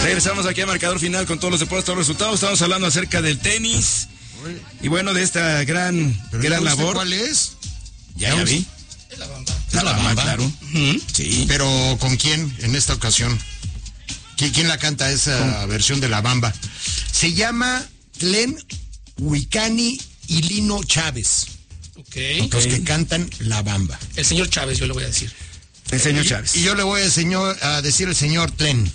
Regresamos aquí a Marcador Final con todos los deportes, todos los resultados. Estamos hablando acerca del tenis y bueno, de esta gran labor. ¿Cuál es? Ya vi. Es la Bamba. Es la Bamba, claro. Sí. Pero ¿con quién en esta ocasión? ¿Quién la canta esa versión de la Bamba? Se llama Tlen Huicani y Lino Chávez. Okay. Los que cantan la Bamba. El señor Chávez, yo le voy a decir. El señor Chávez. Y yo le voy a decir el señor Tlen.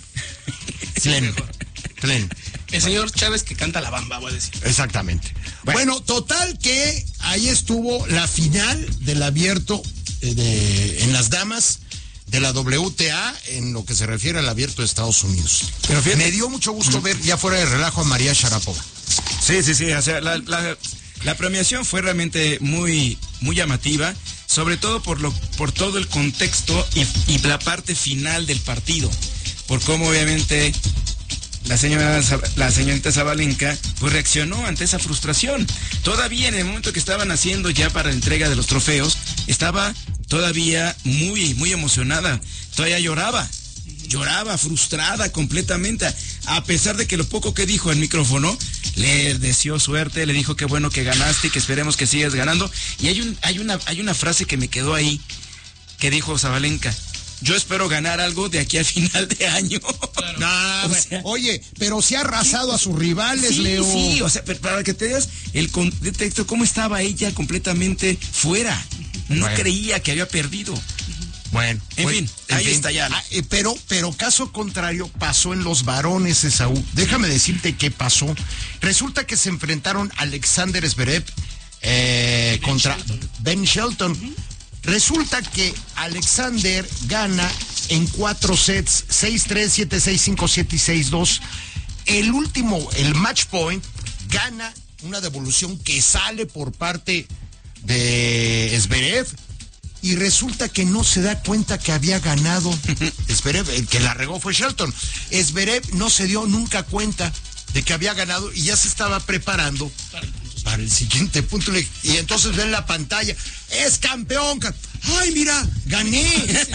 Tlen. El señor Chávez que canta la Bamba, voy a decir. Exactamente. Bueno, total que ahí estuvo la final del abierto en las damas de la WTA en lo que se refiere al abierto de Estados Unidos. Pero fíjate, me dio mucho gusto ver ya fuera de relajo a María Sharapova. Sí. O sea, la premiación fue realmente muy llamativa, sobre todo por todo el contexto y la parte final del partido. Por cómo obviamente la señorita Sabalenka pues reaccionó ante esa frustración. Todavía en el momento que estaban haciendo ya para la entrega de los trofeos, estaba todavía muy emocionada. Todavía lloraba frustrada completamente, a pesar de que lo poco que dijo al micrófono, le deseó suerte, le dijo que bueno que ganaste y que esperemos que sigas ganando. Y hay una frase que me quedó ahí, que dijo Sabalenka: yo espero ganar algo de aquí al final de año. Claro. No, oye, pero se ha arrasado a sus rivales, Leo. Sí, o sea, para que te digas el contexto, cómo estaba ella completamente fuera. No creía que había perdido. Bueno, en fin, ahí está ya. Pero caso contrario pasó en los varones, Esaú. Déjame decirte qué pasó. Resulta que se enfrentaron Alexander Zverev contra Ben Shelton. Resulta que Alexander gana en 4 sets, 6-3, 7-6, 5-7 y 6-2. El último, el match point, gana una devolución que sale por parte de Zverev. Y resulta que no se da cuenta que había ganado Zverev. El que la regó fue Shelton. Zverev no se dio nunca cuenta de que había ganado y ya se estaba preparando para el siguiente punto. Y entonces ven la pantalla: ¡es campeón! ¡Ay, mira! ¡Gané!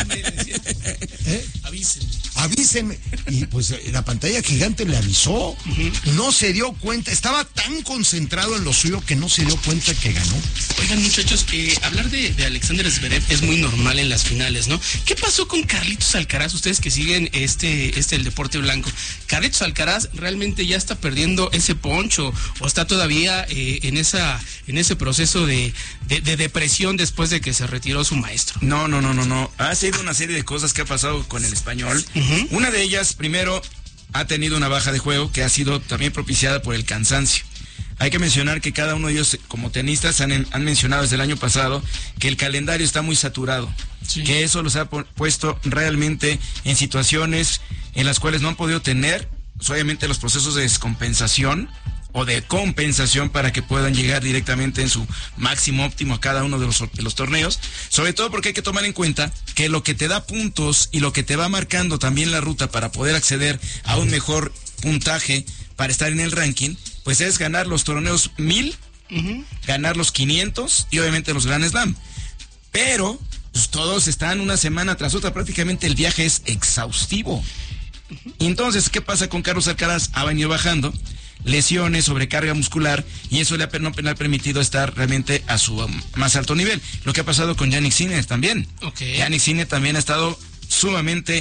Avísenme. Y pues la pantalla gigante le avisó. No se dio cuenta. Estaba tan concentrado en lo suyo que no se dio cuenta que ganó. Oigan, muchachos, hablar de Alexander Zverev es muy normal en las finales, ¿no? ¿Qué pasó con Carlitos Alcaraz? Ustedes que siguen el deporte blanco. ¿Carlitos Alcaraz realmente ya está perdiendo ese poncho o está todavía en ese proceso de depresión después de que se retiró su maestro? No. Ha sido una serie de cosas que ha pasado con el español. Una de ellas, primero, ha tenido una baja de juego que ha sido también propiciada por el cansancio. Hay que mencionar que cada uno de ellos, como tenistas, han mencionado desde el año pasado que el calendario está muy saturado. Sí. Que eso los ha puesto realmente en situaciones en las cuales no han podido tener, obviamente, los procesos de descompensación o de compensación para que puedan llegar directamente en su máximo óptimo a cada uno de los torneos, sobre todo porque hay que tomar en cuenta que lo que te da puntos y lo que te va marcando también la ruta para poder acceder a un mejor puntaje para estar en el ranking, pues es ganar los torneos 1000, ganar los 500 y obviamente los Grand Slam. Pero pues, todos están una semana tras otra, prácticamente el viaje es exhaustivo. Y entonces, ¿qué pasa con Carlos Alcaraz? Ha venido bajando lesiones, sobrecarga muscular, y eso le ha permitido estar realmente a su más alto nivel. Lo que ha pasado con Jannik Sinner también. Jannik Sinner también ha estado sumamente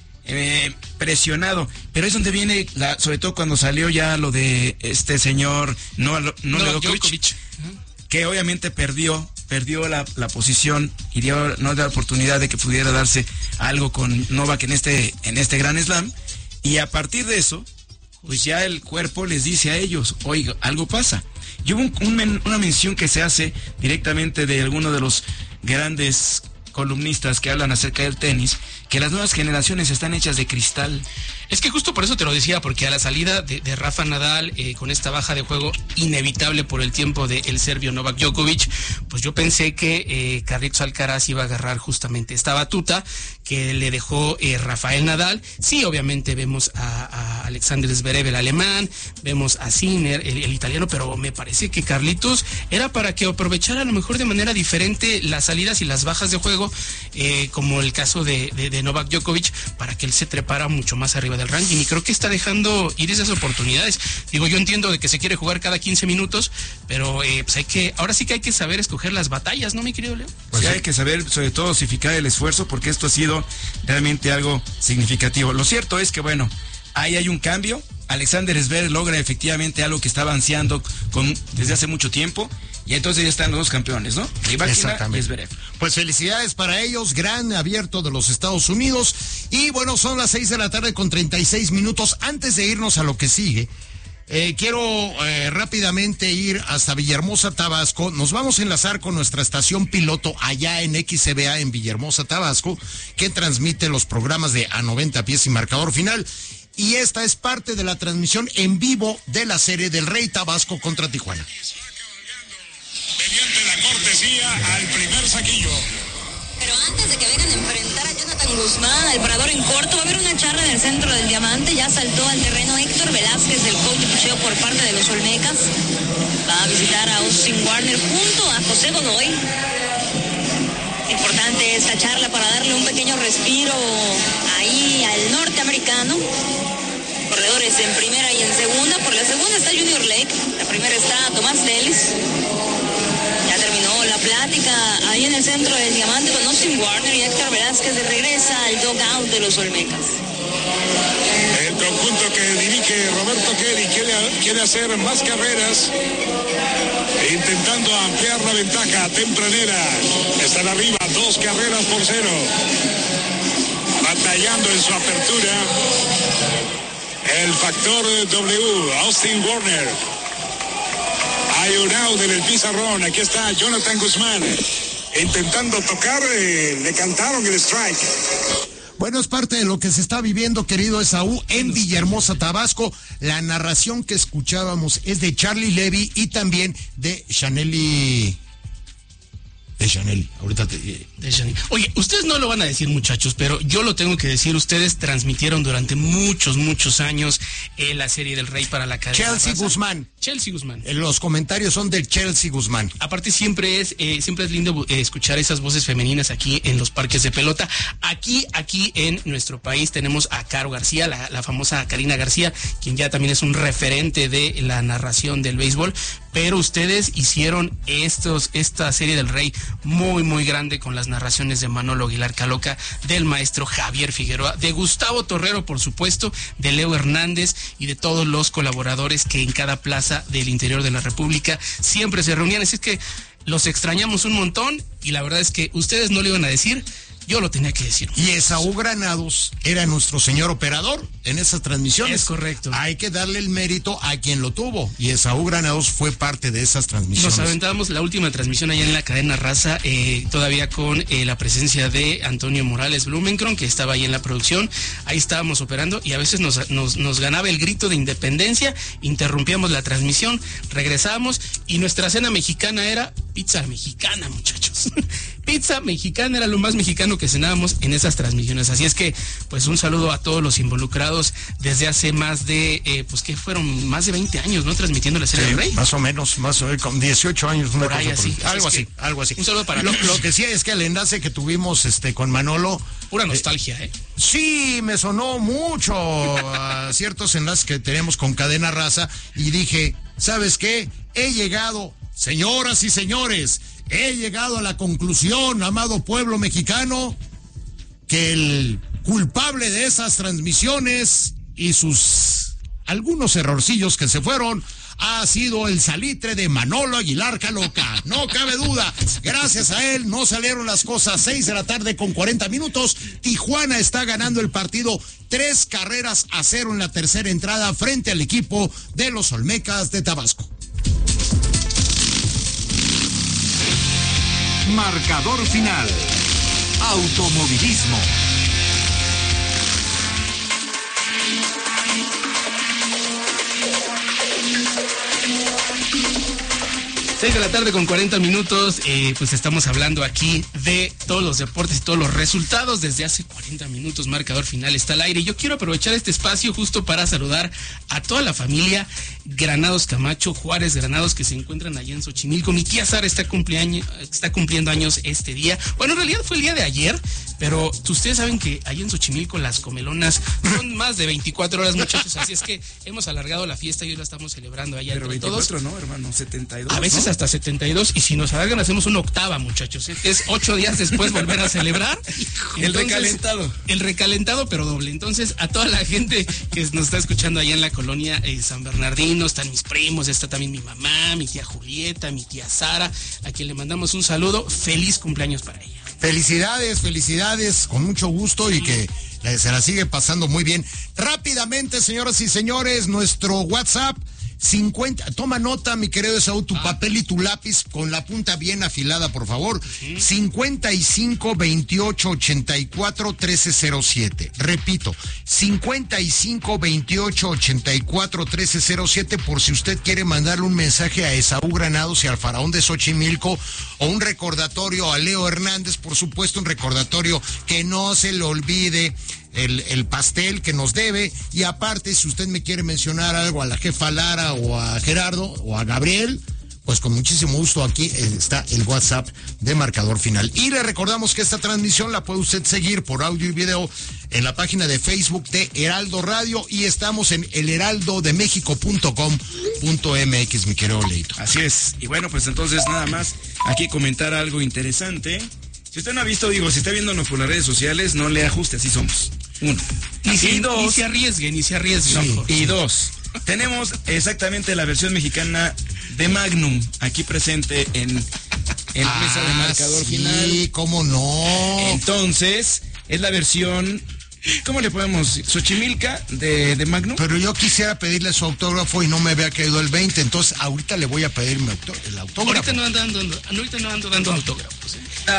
presionado, pero es donde viene, sobre todo cuando salió ya lo de este señor Novak Djokovic, que obviamente perdió la posición y no dio la oportunidad de que pudiera darse algo con Novak en este Grand Slam, y a partir de eso pues ya el cuerpo les dice a ellos: oiga, algo pasa. Y hubo una mención que se hace directamente de alguno de los grandes columnistas que hablan acerca del tenis, que las nuevas generaciones están hechas de cristal. Es que justo por eso te lo decía, porque a la salida de Rafa Nadal, con esta baja de juego inevitable por el tiempo del serbio Novak Djokovic, pues yo pensé que Carlitos Alcaraz iba a agarrar justamente esta batuta que le dejó Rafael Nadal. Sí, obviamente vemos a Alexander Zverev, el alemán, vemos a Sinner, el italiano, pero me parece que Carlitos era para que aprovechara a lo mejor de manera diferente las salidas y las bajas de juego, como el caso de Novak Djokovic, para que él se trepara mucho más arriba del ranking, y creo que está dejando ir esas oportunidades. Digo, yo entiendo de que se quiere jugar cada 15 minutos, pero pues ahora sí que hay que saber escoger las batallas, ¿no, mi querido Leo? Pues sí, hay que saber, sobre todo, dosificar el esfuerzo, porque esto ha sido realmente algo significativo. Lo cierto es que, bueno, ahí hay un cambio. Alexander Zverev logra efectivamente algo que estaba ansiando desde hace mucho tiempo, y entonces ya están los dos campeones, ¿no? Rybakina y Zverev. Pues felicidades para ellos, gran abierto de los Estados Unidos. Y bueno, son las 6:36 p.m. Antes de irnos a lo que sigue, quiero rápidamente ir hasta Villahermosa, Tabasco. Nos vamos a enlazar con nuestra estación piloto allá en XCBA en Villahermosa, Tabasco, que transmite los programas de A 90 Pies y Marcador Final. Y esta es parte de la transmisión en vivo de la serie del Rey Tabasco contra Tijuana. Mediante la cortesía al primer saquillo. Pero antes de que vengan a enfrentar a Jonathan Guzmán, al parador en corto, va a haber una charla en el centro del Diamante. Ya saltó al terreno Héctor Velázquez, del coach de picheo por parte de los Olmecas. Va a visitar a Austin Warner junto a José Godoy. Importante esta charla para darle un pequeño respiro ahí al norteamericano. Corredores en primera y en segunda. Por la segunda está Junior Lake, la primera está Tomás Delis. Ya terminó la plática ahí en el centro del Diamante con Austin Warner, y Héctor Velázquez regresa al dugout de los Olmecas. El conjunto que dirige Roberto Kelly quiere hacer más carreras, intentando ampliar la ventaja tempranera. Están arriba 2 carreras por 0. Batallando en su apertura el factor W, Austin Warner. Hay un out en el pizarrón. Aquí está Jonathan Guzmán intentando tocar. Le cantaron el strike. Bueno, es parte de lo que se está viviendo, querido Esaú, en Villahermosa, Tabasco. La narración que escuchábamos es de Charlie Levy y también de Chanelli. Ahorita Oye, ustedes no lo van a decir, muchachos, pero yo lo tengo que decir. Ustedes transmitieron durante muchos años la serie del Rey para la cadena Chelsea Guzmán. Los comentarios son del Chelsea Guzmán. Aparte siempre es lindo escuchar esas voces femeninas aquí en los parques de pelota. Aquí en nuestro país tenemos a Caro García, la famosa Karina García, quien ya también es un referente de la narración del béisbol. Pero ustedes hicieron esta serie del Rey muy grande, con las narraciones de Manolo Aguilar Caloca, del maestro Javier Figueroa, de Gustavo Torrero, por supuesto, de Leo Hernández y de todos los colaboradores que en cada plaza del interior de la República siempre se reunían. Así es que los extrañamos un montón, y la verdad es que ustedes no lo iban a decir, yo lo tenía que decir. Y Esaú Granados era nuestro señor operador en esas transmisiones. Es correcto. Hay que darle el mérito a quien lo tuvo, y Esaú Granados fue parte de esas transmisiones. Nos aventábamos la última transmisión allá en la cadena Raza, todavía con la presencia de Antonio Morales Blumenkron, que estaba ahí en la producción. Ahí estábamos operando, y a veces nos ganaba el grito de independencia, interrumpíamos la transmisión, regresábamos, y nuestra cena mexicana era pizza mexicana, muchachos. Pizza mexicana era lo más mexicano que cenábamos en esas transmisiones. Así es que, pues, un saludo a todos los involucrados desde hace más de, que fueron más de 20 años, ¿no? Transmitiendo la serie del Rey. Más o menos, con 18 años. Por ahí, así. Algo así. Un saludo para lo que sí es que el enlace que tuvimos con Manolo. Pura nostalgia, Sí, me sonó mucho a ciertos enlaces que tenemos con Cadena Raza, y dije, ¿sabes qué? He llegado, señoras y señores, he llegado a la conclusión, amado pueblo mexicano, que el culpable de esas transmisiones y sus algunos errorcillos que se fueron ha sido el salitre de Manolo Aguilar Caloca. No cabe duda. Gracias a él no salieron las cosas. 6:40 p.m. Tijuana está ganando el partido 3-0 en la tercera entrada frente al equipo de los Olmecas de Tabasco. Marcador final. Automovilismo. 6 de la tarde con 40 minutos, pues estamos hablando aquí de todos los deportes y todos los resultados. Desde hace 40 minutos, marcador final está al aire. Yo quiero aprovechar este espacio justo para saludar a toda la familia Granados Camacho, Juárez Granados, que se encuentran allá en Xochimilco. Mi tía Sara está cumpliendo años este día. Bueno, en realidad fue el día de ayer, pero ustedes saben que allá en Xochimilco las comelonas son más de 24 horas, muchachos. Así es que hemos alargado la fiesta y hoy la estamos celebrando allá entre 24, todos. ¿No, hermano? 72. A veces, ¿no?, hasta 72, y si nos alargan hacemos una octava, muchachos. Es 8 días después volver a celebrar. El recalentado. El recalentado, pero doble. Entonces, a toda la gente que nos está escuchando allá en la colonia San Bernardino, están mis primos, está también mi mamá, mi tía Julieta, mi tía Sara, a quien le mandamos un saludo. Feliz cumpleaños para ella. Felicidades, con mucho gusto y que se la sigue pasando muy bien. Rápidamente, señoras y señores, nuestro WhatsApp 50, toma nota, mi querido Esaú, tu papel y tu lápiz con la punta bien afilada, por favor. 55 28 84 1307. Repito, 55 28 84 1307, por si usted quiere mandarle un mensaje a Esaú Granados y al Faraón de Xochimilco, o un recordatorio a Leo Hernández, por supuesto, un recordatorio que no se le olvide el pastel que nos debe. Y aparte, si usted me quiere mencionar algo a la jefa Lara o a Gerardo o a Gabriel, pues con muchísimo gusto aquí está el WhatsApp de Marcador Final. Y le recordamos que esta transmisión la puede usted seguir por audio y video en la página de Facebook de Heraldo Radio, y estamos en elheraldodemexico.com.mx, mi querido Leito. Así es. Y bueno, pues entonces nada más aquí comentar algo interesante. Si usted no ha visto, si está viéndonos por las redes sociales, no le ajuste, así somos. Uno. Y dos. Ni se arriesguen. Sí. Y dos. Tenemos exactamente la versión mexicana de Magnum aquí presente en la mesa de Marcador Final. Sí, cómo no. Entonces, es la versión, ¿cómo le podemos? Xochimilca de Magnum. Pero yo quisiera pedirle su autógrafo y no me había caído el 20, entonces ahorita le voy a pedir el autógrafo. Ahorita no ando dando autógrafos.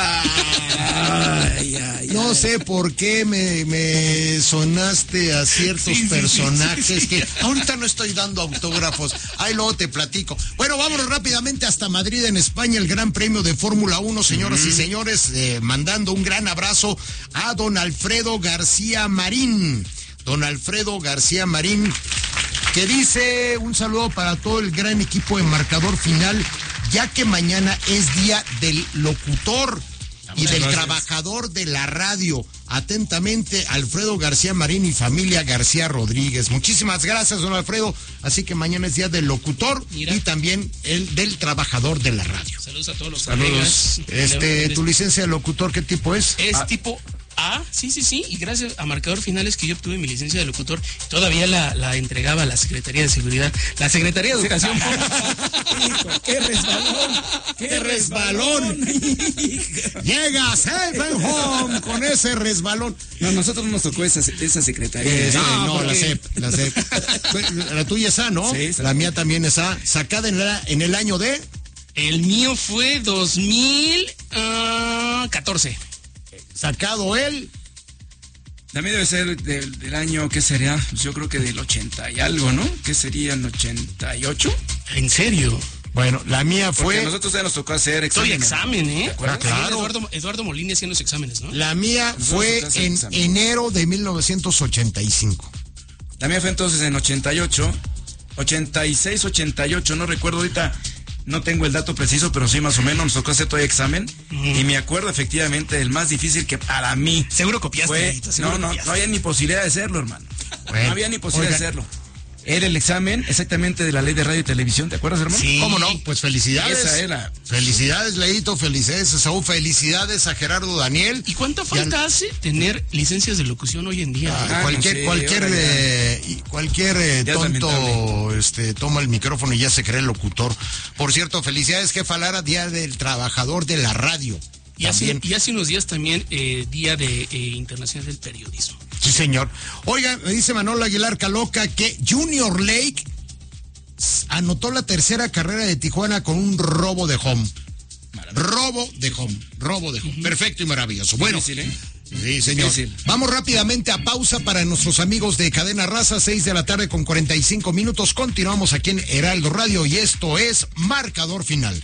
No sé por qué me sonaste a ciertos personajes que ahorita no estoy dando autógrafos. Ahí luego te platico. Bueno, vámonos rápidamente hasta Madrid, en España, el Gran Premio de Fórmula 1, señoras y señores, mandando un gran abrazo a don Alfredo García Marín. Don Alfredo García Marín, que dice un saludo para todo el gran equipo de Marcador Final, ya que mañana es día del locutor y del trabajador de la radio. Atentamente, Alfredo García Marín y familia García Rodríguez. Muchísimas gracias, don Alfredo. Así que mañana es día del locutor y también el del trabajador de la radio. Saludos a todos los colegas. ¿Tu licencia de locutor qué tipo es? Es tipo A, sí, y gracias a Marcador Final es que yo obtuve mi licencia de locutor. Todavía la entregaba a la Secretaría de Seguridad, la Secretaría de Educación Pública. ¡Qué resbalón! Llega safe and home con ese resbalón. No, nosotros no nos tocó esa secretaría. La CEP. La tuya es A, ¿no? Sí, la mía también es A. Sacada en el año de... El mío fue 2014. Sacado él. También debe ser del año, ¿qué sería? Yo creo que del 80 y algo, ¿no? ¿Qué sería el 88? ¿En serio? Bueno, la mía fue... Porque a nosotros ya nos tocó hacer examen, ¿eh? Claro. Eduardo Molina haciendo los exámenes, ¿no? La mía fue en enero de 1985. La mía fue entonces en 88, 86, 88, no recuerdo ahorita. No tengo el dato preciso, pero sí más o menos nos tocó hacer todo el examen. Y me acuerdo efectivamente del más difícil que para mí. Seguro copiaste. No había ni posibilidad de hacerlo, hermano. Bueno, no había ni posibilidad de hacerlo. Era el examen exactamente de la ley de radio y televisión, ¿te acuerdas, hermano? Sí. ¿Cómo no? Pues felicidades. Esa era. Felicidades, Leito, felicidades, Esaú, felicidades a Gerardo Daniel. ¿Y cuánta falta hace tener licencias de locución hoy en día? Cualquier tonto toma el micrófono y ya se cree locutor. Por cierto, felicidades, jefa Lara, Día del Trabajador de la Radio. Y hace unos días también Día de Internacional del Periodismo. Sí, señor. Oiga, me dice Manolo Aguilar Caloca que Junior Lake anotó la tercera carrera de Tijuana con un robo de home. Robo de home. Perfecto y maravilloso. Bueno, Sí, señor. Difícil. Vamos rápidamente a pausa para nuestros amigos de Cadena Raza, 6:45 p.m. Continuamos aquí en Heraldo Radio y esto es Marcador Final.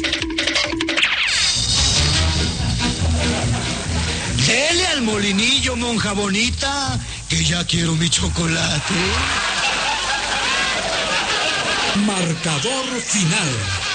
Dele al molinillo, monja bonita, que ya quiero mi chocolate. Marcador Final.